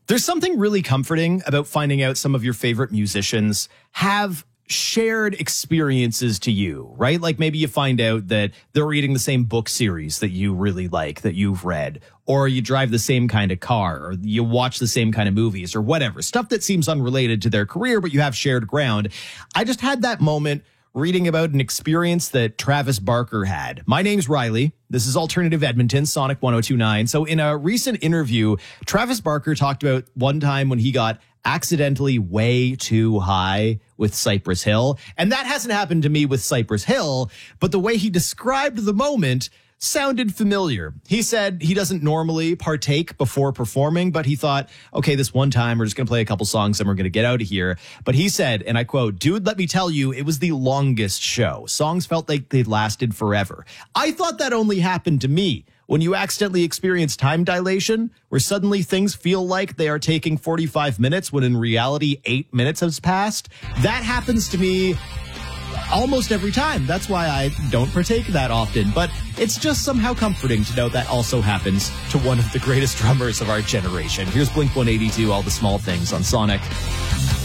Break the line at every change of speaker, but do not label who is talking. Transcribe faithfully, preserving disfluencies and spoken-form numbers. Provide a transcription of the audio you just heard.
There's something really comforting about finding out some of your favorite musicians have shared experiences to you, right? Like maybe you find out that they're reading the same book series that you really like, that you've read, or you drive the same kind of car, or you watch the same kind of movies, or whatever. Stuff that seems unrelated to their career, but you have shared ground. I just had that moment reading about an experience that Travis Barker had. My name's Riley. This is Alternative Edmonton, Sonic one oh two point nine. So in a recent interview, Travis Barker talked about one time when he got accidentally way too high with Cypress Hill. And that hasn't happened to me with Cypress Hill, but the way he described the moment sounded familiar. He said he doesn't normally partake before performing, but he thought, okay, this one time we're just going to play a couple songs and we're going to get out of here. But he said, and I quote, "Dude, let me tell you, it was the longest show. Songs felt like they lasted forever." I thought that only happened to me. When you accidentally experience time dilation, where suddenly things feel like they are taking forty-five minutes when in reality eight minutes has passed, that happens to me almost every time. That's why I don't partake that often. But it's just somehow comforting to know that also happens to one of the greatest drummers of our generation. Here's Blink one eighty-two, All the Small Things on Sonic.